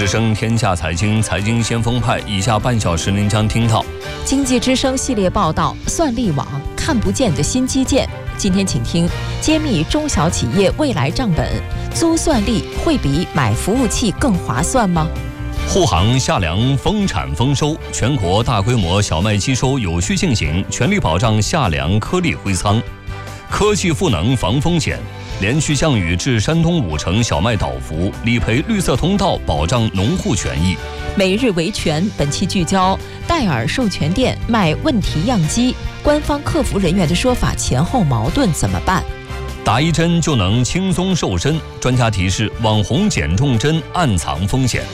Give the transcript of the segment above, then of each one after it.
声天下财经，财经先锋派，以下半小时您将听到经济之声系列报道，算力网看不见的新基建。今天请听揭秘中小企业未来账本，租算力会比买服务器更划算吗？ 沪杭夏粮丰产丰收，全国大规模小麦期收有序进行，全力保障夏粮颗粒回仓。科技赋能防风险，连续降雨致山东5成小麦倒伏，理赔绿色通道保障农户权益。 每日维权本期聚焦戴尔授权店卖问题样机，官方客服人员的说法前后矛盾怎么办？ 打一针就能轻松瘦身，专家提示网红减重针暗藏风险。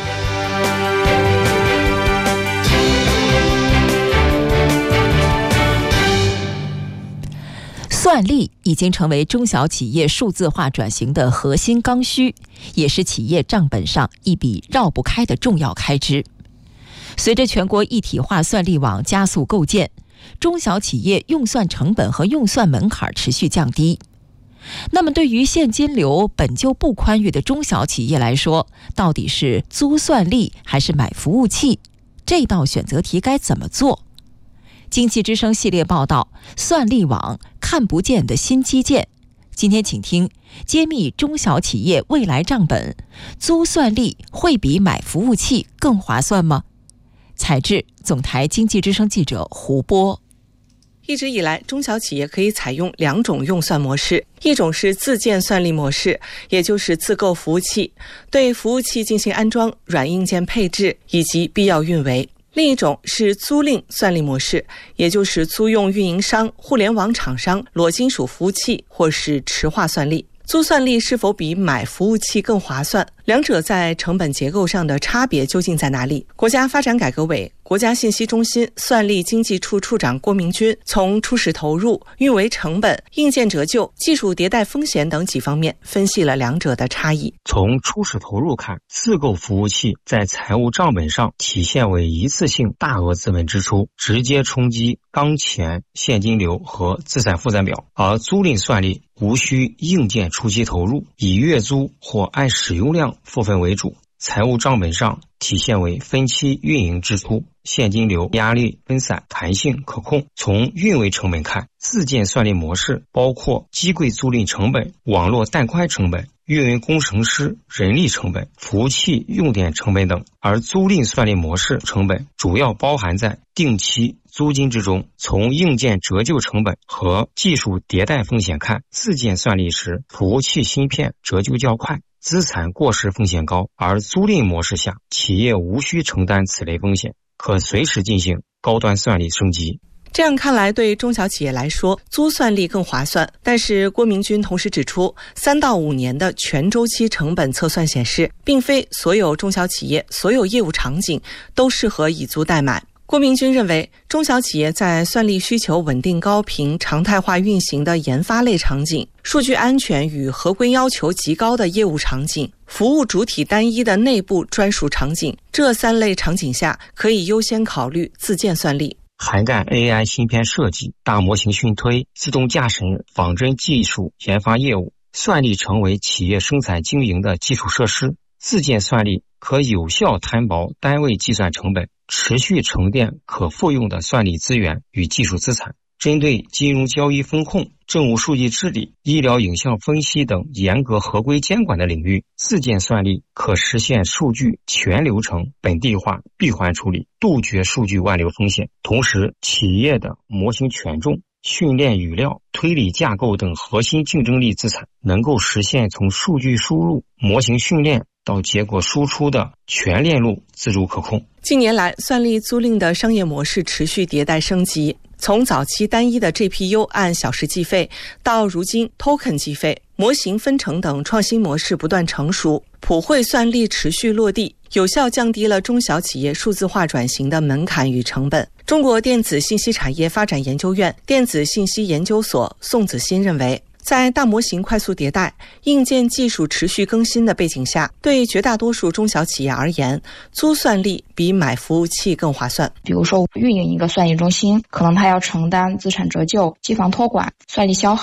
算力已经成为中小企业数字化转型的核心刚需，也是企业账本上一笔绕不开的重要开支。随着全国一体化算力网加速构建，中小企业用算成本和用算门槛持续降低。那么对于现金流本就不宽裕的中小企业来说，到底是租算力还是买服务器？这道选择题该怎么做？经济之声系列报道，算力网看不见的新基建。今天请听揭秘中小企业未来账本，租算力会比买服务器更划算吗？采制总台经济之声记者胡波。 一直以来，中小企业可以采用2种用算模式，一种是自建算力模式，也就是自购服务器，对服务器进行安装、软硬件配置以及必要运维。另一种是租赁算力模式，也就是租用运营商、互联网厂商裸金属服务器或是池化算力。租算力是否比买服务器更划算？两者在成本结构上的差别究竟在哪里？国家发展改革委、国家信息中心算力经济处处长郭明军从初始投入、运维成本、硬件折旧、技术迭代风险等几方面分析了两者的差异。 从初始投入看，自购服务器在财务账本上体现为一次性大额资本支出，直接冲击当前现金流和资产负债表，而租赁算力无需硬件初期投入，以月租或按使用量付费为主，财务账本上体现为分期运营支出，现金流压力分散，弹性可控。从运维成本看，自建算力模式包括机柜租赁成本、网络带宽成本、运维工程师人力成本、服务器用电成本等，而租赁算力模式成本主要包含在定期租金之中。从硬件折旧成本和技术迭代风险看，自建算力时服务器芯片折旧较快，资产过时风险高，而租赁模式下企业无需承担此类风险，可随时进行高端算力升级。 这样看来，对中小企业来说，租算力更划算。但是郭明军同时指出，3到5年的全周期成本测算显示，并非所有中小企业、所有业务场景都适合以租代买。郭明军认为，中小企业在算力需求稳定高频、常态化运行的研发类场景，数据安全与合规要求极高的业务场景，服务主体单一的内部专属场景，这3类场景下可以优先考虑自建算力。 涵盖 AI 芯片设计、大模型训推、自动驾驶仿真技术研发业务，算力成为企业生产经营的基础设施。自建算力可有效摊薄单位计算成本，持续沉淀可复用的算力资源与技术资产。针对金融交易风控、政务数据治理、医疗影像分析等严格合规监管的领域，自建算力可实现数据全流程本地化闭环处理，杜绝数据外流风险。同时，企业的模型权重、训练语料、推理架构等核心竞争力资产能够实现从数据输入、模型训练到结果输出的全链路自主可控。 近年来，算力租赁的商业模式持续迭代升级，从早期单一的 GPU 按小时计费，到如今 token 计费、模型分成等创新模式不断成熟，普惠算力持续落地，有效降低了中小企业数字化转型的门槛与成本。中国电子信息产业发展研究院电子信息研究所宋子欣认为，在大模型快速迭代、硬件技术持续更新的背景下，对绝大多数中小企业而言，租算力比买服务器更划算。 比如说运营一个算力中心，可能它要承担资产折旧、机房托管、算力消耗、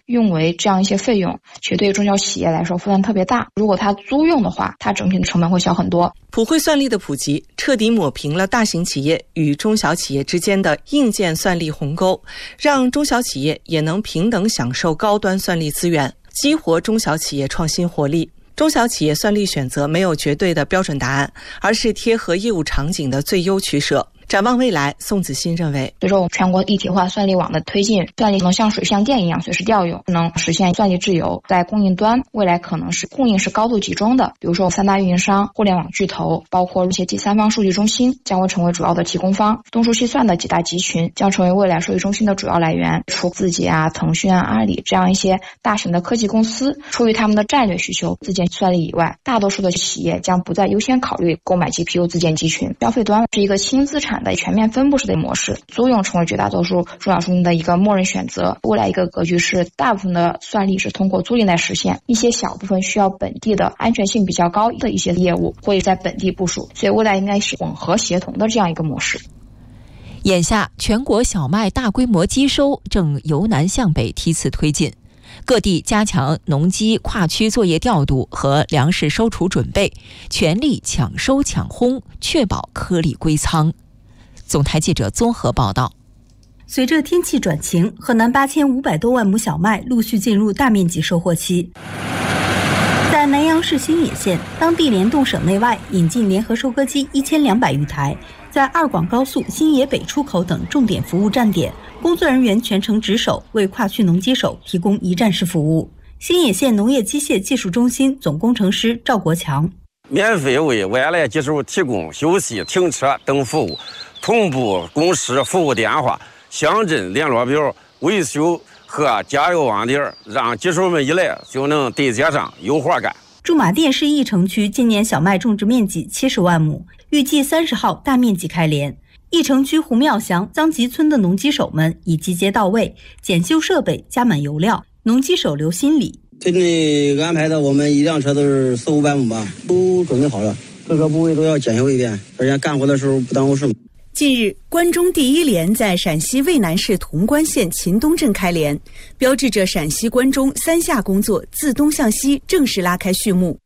用为这样一些费用，其实对于中小企业来说负担特别大。如果它租用的话，它整体的成本会小很多。 普惠算力的普及，彻底抹平了大型企业与中小企业之间的硬件算力鸿沟，让中小企业也能平等享受高端算力资源，激活中小企业创新活力。中小企业算力选择没有绝对的标准答案，而是贴合业务场景的最优取舍。展望未来，宋子欣认为， 随着我们全国一体化算力网的推进，算力能像水像电一样随时调用，能实现算力自由。在供应端，未来可能是供应是高度集中的，比如说3大运营商、互联网巨头，包括一些第三方数据中心将会成为主要的提供方。东数西算的几大集群将成为未来数据中心的主要来源。除字节啊、腾讯啊、阿里这样一些大型的科技公司，出于他们的战略需求自建算力以外，大多数的企业将不再优先考虑购买 GPU 自建集群。消费端是一个轻资产的全面分布式的模式，租用成为绝大多数中小型的一个默认选择。未来一个格局是，大部分的算力是通过租赁来实现，一些小部分需要本地的安全性比较高的一些业务会在本地部署，所以未来应该是混合协同的这样一个模式。 眼下，全国小麦大规模机收正由南向北梯次推进，各地加强农机跨区作业调度和粮食收储准备，全力抢收抢烘，确保颗粒归仓。总台记者综合报道。 随着天气转晴，河南8500多万亩小麦陆续进入大面积收获期。在南阳市新野县，当地联动省内外引进联合收割机1200余台，在二广高速新野北出口等重点服务站点，工作人员全程值守，为跨区农机手提供一站式服务。新野县农业机械技术中心总工程师赵国强： 免费为外来机手提供休息、停车等服务，同步公示服务电话、乡镇联络表、维修和加油网点，让机手们一来就能对接上，有活干。 驻马店市义城区今年小麦种植面积70万亩，预计30号大面积开镰。义城区胡庙乡张集村的农机手们已集结到位，检修设备加满油料。农机手刘新礼： 这里安排的我们一辆车都是400-500亩吧，都准备好了，各个部位都要检修一遍，而且干活的时候不耽误事。 近日，关中第一镰在陕西渭南市潼关县秦东镇开镰，标志着陕西关中3下工作自东向西正式拉开序幕。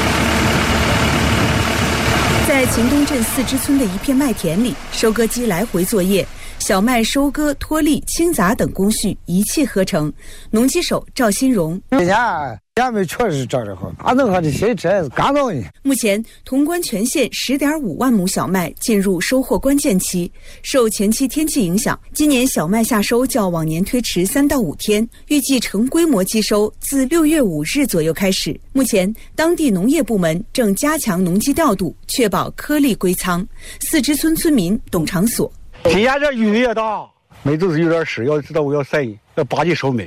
在秦东镇4支村的一片麦田里，收割机来回作业，小麦收割、脱粒、清杂等工序一气呵成。农机手赵新荣： 今年杨梅确实长得好，俺那块的新车干燥呢。 目前，潼关全县10.5万亩小麦进入收获关键期。受前期天气影响，今年小麦夏收较往年推迟3到5天，预计成规模机收自6月5日左右开始。目前，当地农业部门正加强农机调度，确保颗粒归仓。4支村村民董长所： 今年这雨也大，麦都是有点湿，要知道我要晒，要巴结收麦。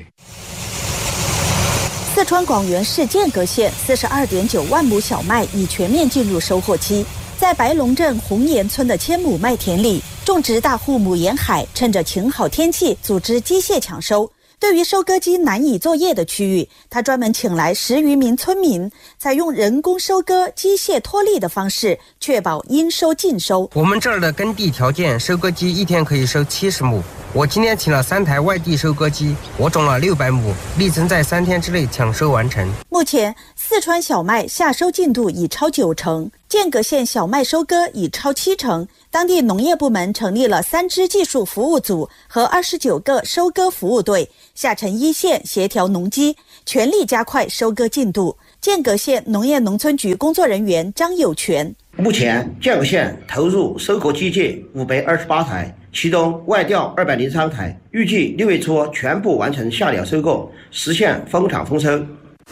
四川广元市剑阁县42.9万亩小麦已全面进入收获期。在白龙镇红岩村的1000亩麦田里，种植大户母沿海趁着晴好天气组织机械抢收。对于收割机难以作业的区域，他专门请来10余名村民，采用人工收割、机械脱粒的方式，确保应收尽收。 我们这儿的耕地条件，收割机一天可以收70亩。我今天请了3台外地收割机，我种了600亩，力争在3天之内抢收完成。 目前，四川小麦夏收进度已超90%，剑阁县小麦收割已超70%。当地农业部门成立了3支技术服务组和29个收割服务队，下沉一线协调农机，全力加快收割进度。剑阁县农业农村局工作人员张有全： 目前，剑阁县投入收割机械528台，其中外调203台，预计6月初全部完成下了收购，实现丰产丰收。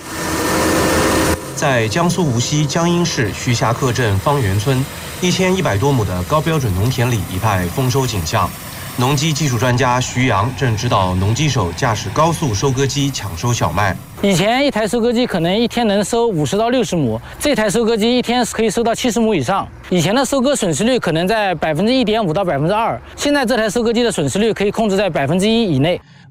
在江苏无锡江阴市徐霞客镇方圆村，1100多亩的高标准农田里一派丰收景象。农机技术专家徐阳正指导农机手驾驶高速收割机抢收小麦。 以前一台收割机可能一天能收50到60亩，这台收割机一天可以收到70亩以上。以前的收割损失率可能在1.5%到2%，现在这台收割机的损失率可以控制在1%以内。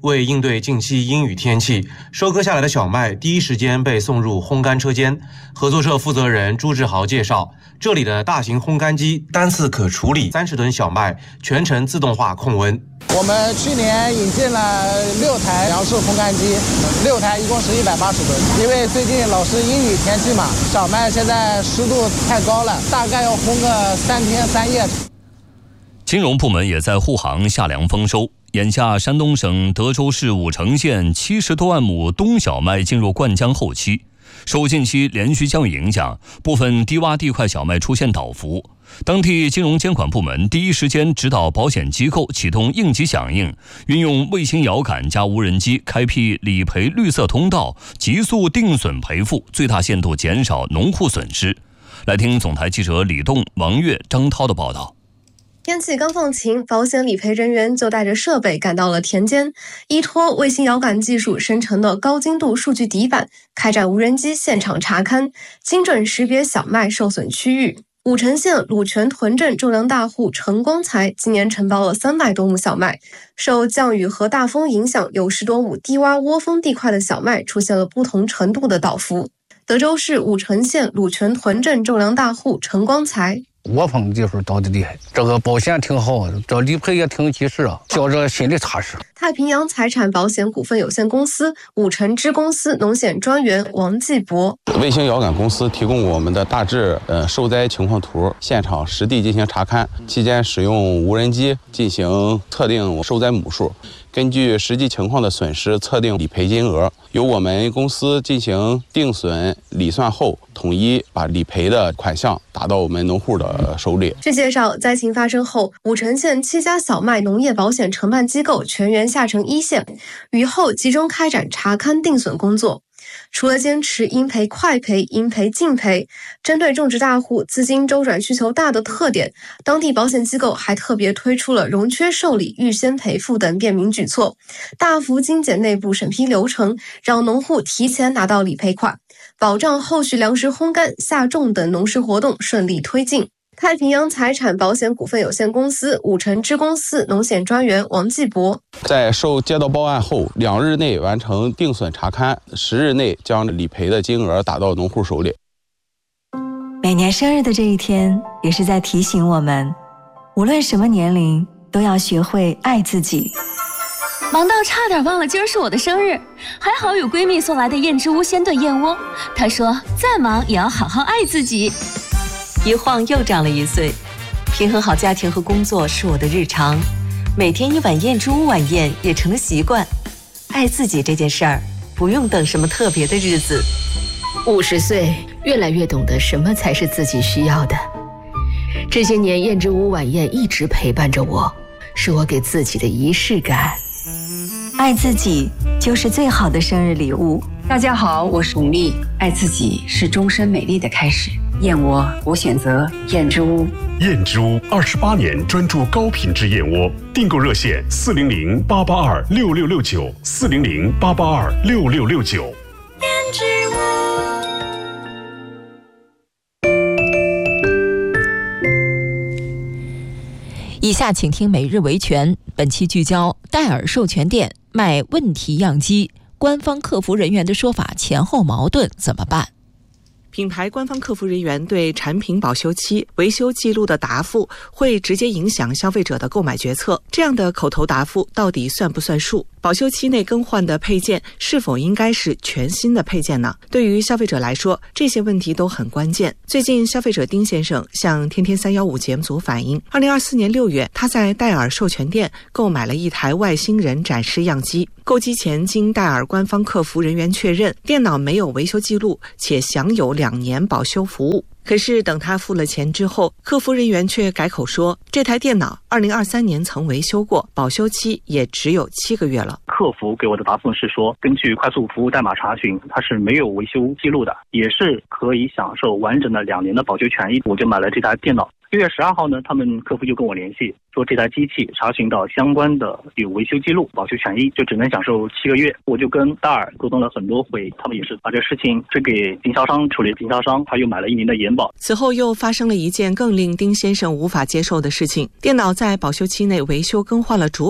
为应对近期阴雨天气，收割下来的小麦第一时间被送入烘干车间。合作社负责人朱志豪介绍，这里的大型烘干机单次可处理30吨小麦，全程自动化控温。 我们去年引进了6台粮食烘干机，6台一共是180吨。因为最近老是阴雨天气嘛，小麦现在湿度太高了，大概要烘个3天3夜。 金融部门也在护航夏粮丰收。眼下，山东省德州市武城县70多万亩冬小麦进入灌浆后期，受近期连续降雨影响，部分低洼地块小麦出现倒伏。当地金融监管部门第一时间指导保险机构启动应急响应，运用卫星遥感加无人机开辟理赔绿色通道，急速定损赔付，最大限度减少农户损失。来听总台记者李栋、王悦、张涛的报道。 天气刚放晴，保险理赔人员就带着设备赶到了田间，依托卫星遥感技术生成的高精度数据底板，开展无人机现场查勘，精准识别小麦受损区域。武城县鲁泉屯镇种粮大户陈光才今年承包了300多亩小麦，受降雨和大风影响，有10多亩低洼窝风地块的小麦出现了不同程度的倒伏。德州市武城县鲁泉屯镇种粮大户陈光才， 窝风技术到底厉害，这个保险挺好，这理赔也挺及时啊，觉着心里踏实。 太平洋财产保险股份有限公司武城支公司农险专员王继博， 卫星遥感公司提供我们的大致受灾情况图，现场实地进行查勘，期间使用无人机进行测定受灾亩数，根据实际情况的损失测定理赔金额，由我们公司进行定损理算后，统一把理赔的款项打到我们农户的手里。 据介绍，灾情发生后，武城县7家小麦农业保险承办机构全员下城一线，雨后集中开展查勘定损工作。除了坚持应赔快赔、应赔尽赔，针对种植大户资金周转需求大的特点，当地保险机构还特别推出了融缺受理、预先赔付等便民举措，大幅精简内部审批流程，让农户提前拿到理赔款，保障后续粮食烘干、下种等农事活动顺利推进。太平洋财产保险股份有限公司武城支公司农险专员王继博， 在受接到报案后2日内完成定损查勘，10日内将理赔的金额打到农户手里。 每年生日的这一天，也是在提醒我们，无论什么年龄，都要学会爱自己。 忙到差点忘了今儿是我的生日，还好有闺蜜送来的燕之屋鲜炖燕窝，她说再忙也要好好爱自己。 一晃又长了1岁，平衡好家庭和工作是我的日常，每天1碗燕之屋晚宴也成了习惯。爱自己这件事儿，不用等什么特别的日子。 50岁，越来越懂得什么才是自己需要的。这些年，燕之屋晚宴一直陪伴着我，是我给自己的仪式感。 爱自己就是最好的生日礼物。 大家好，我是巩俐。爱自己是终身美丽的开始。燕窝，我选择燕之屋。 燕之屋28年专注高品质燕窝，订购热线400-882-6669，400-882-6669。燕之屋。以下请听每日维权，本期聚焦戴尔授权店卖问题样机，官方客服人员的说法前后矛盾，怎么办？ 品牌官方客服人员对产品保修期、维修记录的答复会直接影响消费者的购买决策。这样的口头答复到底算不算数？保修期内更换的配件是否应该是全新的配件呢？对于消费者来说，这些问题都很关键。最近，消费者丁先生向天天315节目组反映，2024年6月，他在戴尔授权店购买了一台外星人展示样机。购机前，经戴尔官方客服人员确认，电脑没有维修记录，且享有2年保修服务。可是等他付了钱之后，客服人员却改口说，这台电脑2023年曾维修过，保修期也只有7个月了。 客服给我的答复是说，根据快速服务代码查询，它是没有维修记录的，也是可以享受完整的2年的保修权益。我就买了这台电脑。6月12号呢，他们客服就跟我联系，说这台机器查询到相关的有维修记录，保修权益就只能享受7个月。我就跟戴尔沟通了很多回，他们也是把这事情推给经销商处理，经销商他又买了1年的延保。 此后又发生了一件更令丁先生无法接受的事情，电脑在保修期内维修更换了主板，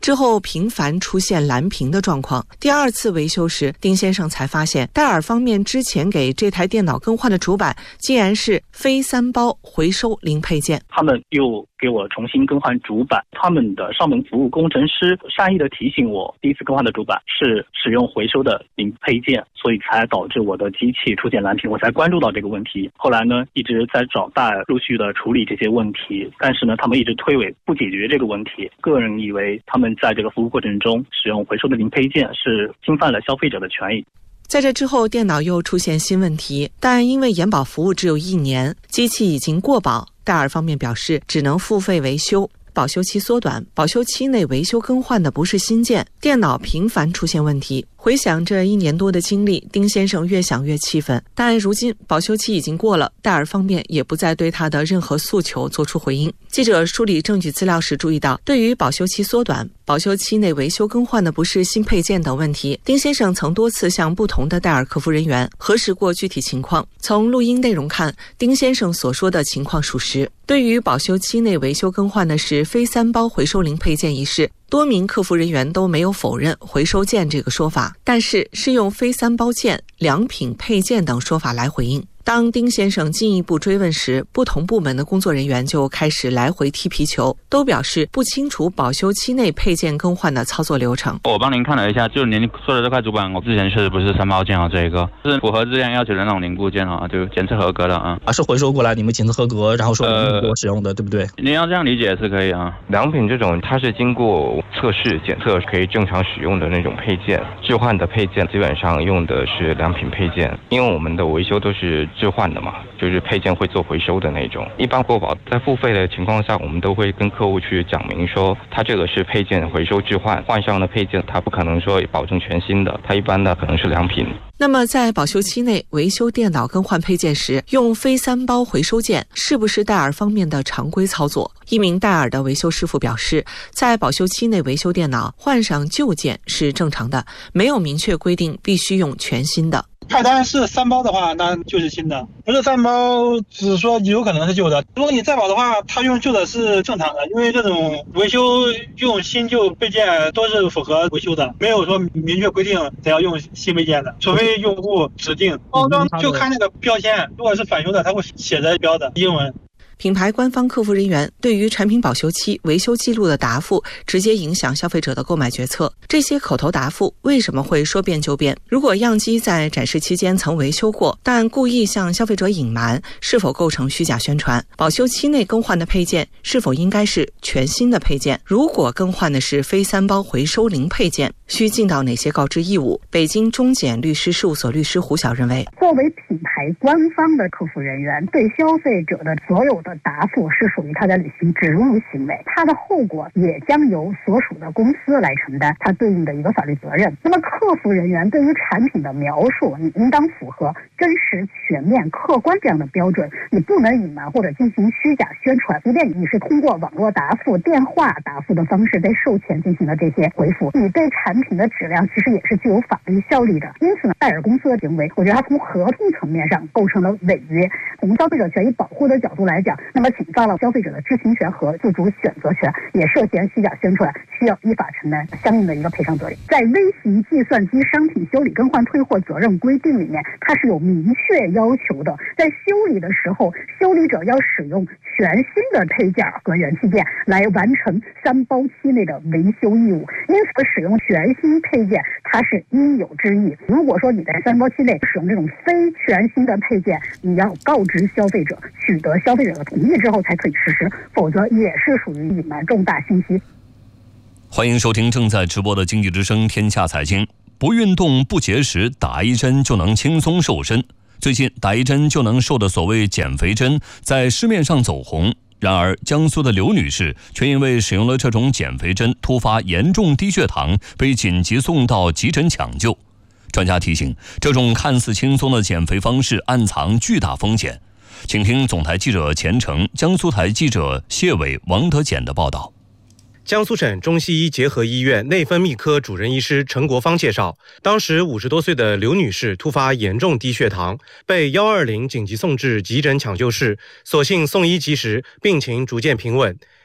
之后频繁出现蓝屏的状况。第二次维修时，丁先生才发现戴尔方面之前给这台电脑更换的主板竟然是非3包回收零配件。 他们又给我重新更换主板，他们的上门服务工程师善意的提醒我，第一次更换的主板是使用回收的零配件，所以才导致我的机器出现蓝屏，我才关注到这个问题。后来呢，一直在找戴尔陆续的处理这些问题，但是呢，他们一直推诿不解决这个问题。个人以为他们在这个服务过程中使用回收的零配件是侵犯了消费者的权益。 在这之后，电脑又出现新问题，但因为延保服务只有1年，机器已经过保，戴尔方面表示只能付费维修。保修期缩短，保修期内维修更换的不是新件，电脑频繁出现问题。回想这1年多的经历，丁先生越想越气愤。但如今保修期已经过了，戴尔方面也不再对他的任何诉求做出回应。记者梳理证据资料时注意到，对于保修期缩短、保修期内维修更换的不是新配件等问题，丁先生曾多次向不同的戴尔客服人员核实过具体情况。从录音内容看，丁先生所说的情况属实。对于保修期内维修更换的是非3包回收零配件一事，多名客服人员都没有否认回收件这个说法，但是用非3包件、良品配件等说法来回应。当丁先生进一步追问时，不同部门的工作人员就开始来回踢皮球，都表示不清楚保修期内配件更换的操作流程。 我帮您看了一下，就您说的这块主板，我之前确实不是3包件这个是符合质量要求的那种零部件就检测合格的是回收过来你们检测合格，然后说我使用的，对不对？ 您要这样理解是可以良品这种它是经过测试检测可以正常使用的那种配件，置换的配件基本上用的是良品配件，因为我们的维修都是置换的嘛，就是配件会做回收的那种。一般过保在付费的情况下，我们都会跟客户去讲明说，它这个是配件回收置换，换上的配件它不可能说保证全新的，它一般的可能是良品。 那么在保修期内维修电脑更换配件时，用非3包回收件是不是戴尔方面的常规操作？一名戴尔的维修师傅表示，在保修期内维修电脑换上旧件是正常的，没有明确规定必须用全新的。 派单是3包的话，那就是新的；不是3包，只是说有可能是旧的。如果你再保的话，他用旧的是正常的，因为这种维修用新旧配件都是符合维修的，没有说明确规定得要用新配件的，除非用户指定。包装就看那个标签，如果是返修的，它会写着标的英文。 品牌官方客服人员对于产品保修期维修记录的答复直接影响消费者的购买决策。这些口头答复为什么会说变就变？如果样机在展示期间曾维修过，但故意向消费者隐瞒，是否构成虚假宣传？保修期内更换的配件是否应该是全新的配件？如果更换的是非3包回收零配件，需尽到哪些告知义务？北京中检律师事务所律师胡晓认为， 作为品牌官方的客服人员，对消费者的所有的答复是属于他的履行职务行为，他的后果也将由所属的公司来承担他对应的一个法律责任。那么客服人员对于产品的描述，你应当符合真实、全面、客观这样的标准，你不能隐瞒或者进行虚假宣传。即便你是通过网络答复、电话答复的方式在售前进行的这些回复，你对产品的质量其实也是具有法律效力的。因此呢，戴尔公司的行为，我觉得它从合同层面上构成了违约。从消费者权益保护的角度来讲，那么侵犯了消费者的知情权和自主选择权，也涉嫌虚假宣传，需要依法承担相应的一个赔偿责任。在微型计算机商品修理更换退货责任规定里面，它是有明确要求的，在修理的时候，修理者要使用全新的配件和元器件来完成3包期内的维修义务。因此使用全新配件它是应有之义。如果说你在3包期内使用这种非全新的配件，你要告知消费者，取得消费者的同意之后才可以实施，否则也是属于隐瞒重大信息。 欢迎收听正在直播的经济之声天下财经。不运动不节食，打一针就能轻松瘦身。最近打一针就能瘦的所谓减肥针在市面上走红，然而江苏的刘女士却因为使用了这种减肥针突发严重低血糖，被紧急送到急诊抢救。专家提醒，这种看似轻松的减肥方式暗藏巨大风险。请听总台记者钱成、江苏台记者谢伟、王德简的报道。 江苏省中西医结合医院内分泌科主任医师陈国芳介绍，当时50多岁的刘女士突发严重低血糖，被120紧急送至急诊抢救室，所幸送医及时，病情逐渐平稳。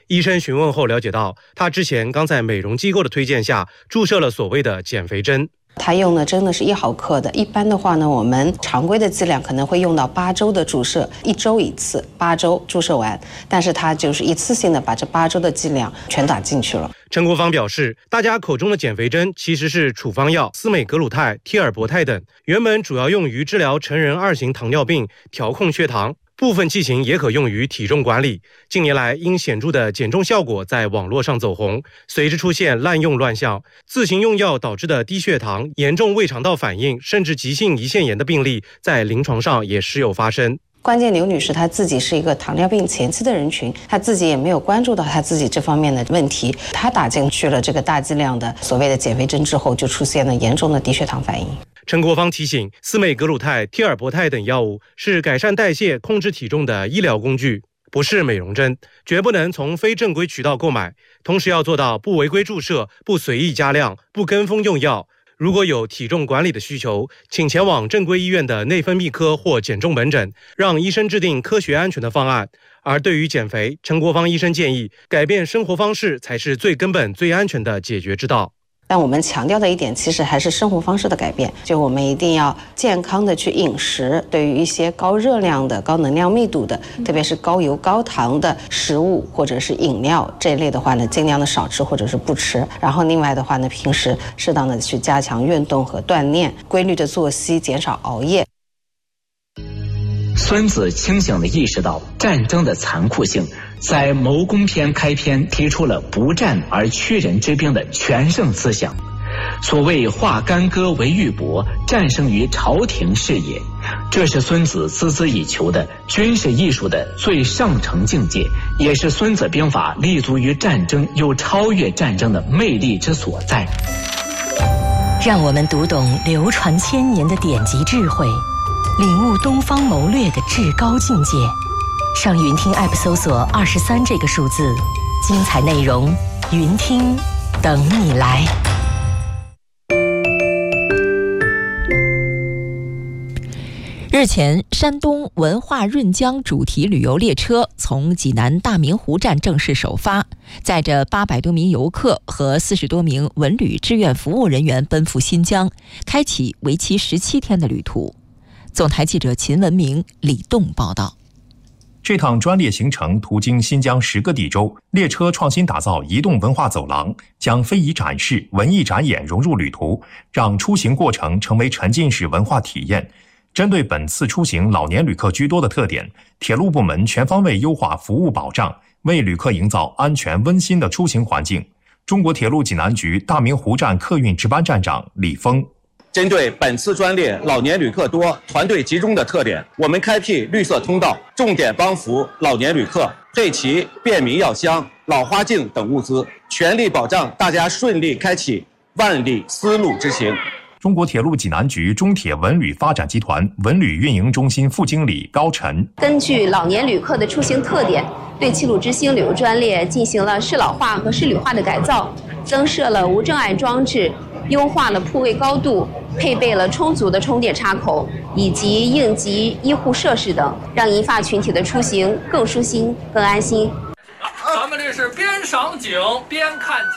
医生询问后了解到，他之前刚在美容机构的推荐下注射了所谓的减肥针。 他用的真的是1毫克的，一般的话呢，我们常规的剂量可能会用到8周的注射，1周1次，8周注射完。但是他就是一次性的把这8周的剂量全打进去了。 陈国芳表示，大家口中的减肥针其实是处方药司美格鲁肽、替尔博肽等，原本主要用于治疗成人2型糖尿病、调控血糖。部分剂型也可用于体重管理。近年来，因显著的减重效果在网络上走红，随之出现滥用乱象，自行用药导致的低血糖、严重胃肠道反应，甚至急性胰腺炎的病例，在临床上也时有发生。 关键刘女士她自己是一个糖尿病前期的人群，她自己也没有关注到她自己这方面的问题，她打进去了这个大剂量的所谓的减肥针之后，就出现了严重的低血糖反应。 陈国芳提醒，司美格鲁肽、替尔博肽等药物是改善代谢、控制体重的医疗工具，不是美容针，绝不能从非正规渠道购买。同时要做到不违规注射、不随意加量、不跟风用药。如果有体重管理的需求，请前往正规医院的内分泌科或减重门诊，让医生制定科学安全的方案。而对于减肥，陈国芳医生建议，改变生活方式才是最根本、最安全的解决之道。 但我们强调的一点，其实还是生活方式的改变，就我们一定要健康的去饮食，对于一些高热量的、高能量密度的，特别是高油高糖的食物或者是饮料这一类的话呢，尽量的少吃或者是不吃。然后另外的话呢，平时适当的去加强运动和锻炼，规律的作息，减少熬夜。 孙子清醒地意识到战争的残酷性，在《谋攻篇》开篇提出了不战而屈人之兵的全胜思想。所谓化干戈为玉帛，战胜于朝廷是也。这是孙子孜孜以求的军事艺术的最上乘境界，也是孙子兵法立足于战争又超越战争的魅力之所在。 让我们读懂流传千年的典籍智慧，领悟东方谋略的至高境界。上云听 App 搜索23这个数字，精彩内容云听等你来。 日前，山东文化润江主题旅游列车从济南大明湖站正式首发，载着800多名游客和40多名文旅志愿服务人员奔赴新疆，开启为期17天的旅途。总台记者秦文明、李栋报道。 这趟专列行程途经新疆10个地州，列车创新打造移动文化走廊，将非遗展示、文艺展演融入旅途，让出行过程成为沉浸式文化体验。针对本次出行老年旅客居多的特点，铁路部门全方位优化服务保障，为旅客营造安全温馨的出行环境。中国铁路济南局大明湖站客运值班站长李峰。 针对本次专列老年旅客多、团队集中的特点，我们开辟绿色通道，重点帮扶老年旅客，配齐便民药箱、老花镜等物资，全力保障大家顺利开启万里丝路之行。 中国铁路济南局中铁文旅发展集团文旅运营中心副经理高晨， 根据老年旅客的出行特点，对齐鲁之星旅游专列进行了适老化和适旅化的改造，增设了无障碍装置，优化了铺位高度，配备了充足的充电插口以及应急医护设施等，让银发群体的出行更舒心、更安心。 咱们这是边赏景边看景。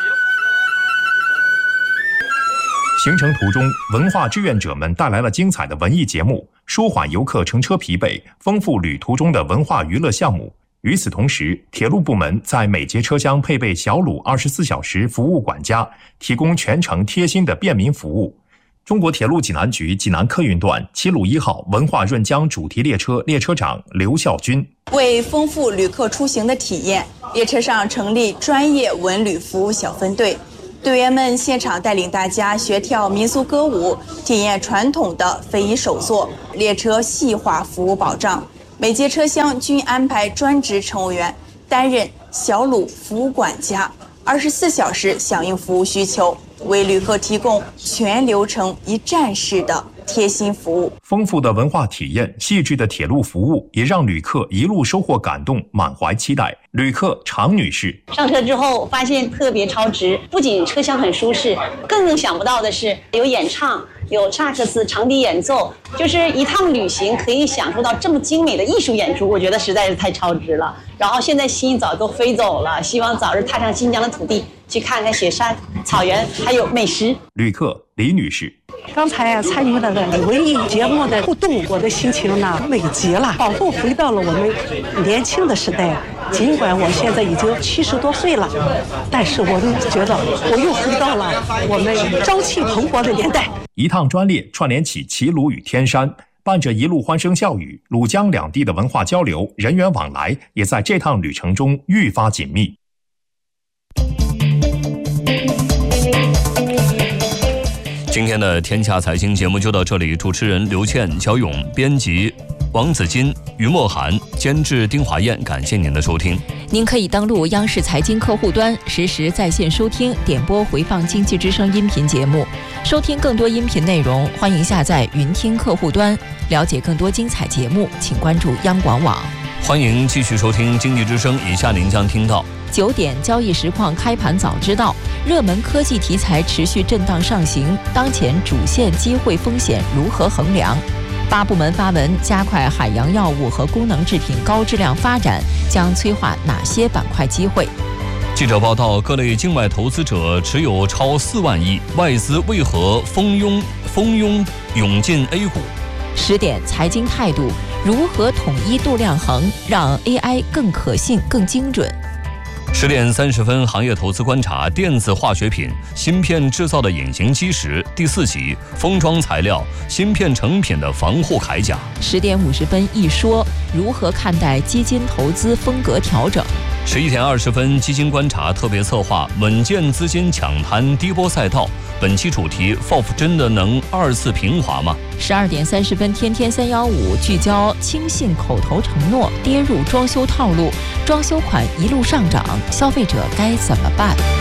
行程途中，文化志愿者们带来了精彩的文艺节目，舒缓游客乘车疲惫，丰富旅途中的文化娱乐项目。与此同时，铁路部门在每节车厢配备小鲁24小时服务管家，提供全程贴心的便民服务。中国铁路济南局济南客运段齐鲁1号文化润江主题列车列车长刘孝军， 为丰富旅客出行的体验，列车上成立专业文旅服务小分队。队员们现场带领大家学跳民俗歌舞，体验传统的非遗手作。列车细化服务保障，每节车厢均安排专职乘务员担任小鲁服务管家，24小时响应服务需求，为旅客提供全流程一站式的贴心服务。 丰富的文化体验、细致的铁路服务，也让旅客一路收获感动，满怀期待。旅客常女士上车之后发现特别超值，不仅车厢很舒适，更想不到的是有演唱、 有萨克斯、长笛演奏，就是一趟旅行可以享受到这么精美的艺术演出，我觉得实在是太超值了。然后现在心早都飞走了，希望早日踏上新疆的土地，去看看雪山、草原，还有美食。 旅客李女士， 刚才参与了文艺节目的互动，我的心情呢美极了，仿佛回到了我们年轻的时代。尽管我现在已经70多岁了，但是我都觉得我又回到了我们朝气蓬勃的年代。 一趟专列串联起齐鲁与天山，伴着一路欢声笑语，鲁江两地的文化交流、人员往来也在这趟旅程中愈发紧密。 今天的天下财经节目就到这里，主持人刘倩、焦勇，编辑王子金、于墨涵，监制丁华燕。感谢您的收听。 您可以登录央视财经客户端，实时在线收听、点播回放经济之声音频节目。收听更多音频内容，欢迎下载云听客户端。了解更多精彩节目，请关注央广网。 欢迎继续收听经济之声，以下您将听到 9点交易实况开盘早知道，热门科技题材持续震荡上行，当前主线机会风险如何衡量？8部门发文加快海洋药物和功能制品高质量发展，将催化哪些板块机会？ 记者报道，各类境外投资者持有超4万亿，外资为何蜂拥涌进 A 股 ？10点财经态度，如何统一度量衡，让 AI 更可信、更精准 ？10点30分，行业投资观察：电子化学品、芯片制造的隐形基石第4集，封装材料、芯片成品的防护铠甲。 10点50分，一说如何看待基金投资风格调整 ？11点20分，基金观察特别策划：稳健资金抢滩低波赛道。本期主题 ：FOF 真的能2次平滑吗 ？12点30分，天天315聚焦轻信口头承诺跌入装修套路，装修款一路上涨，消费者该怎么办？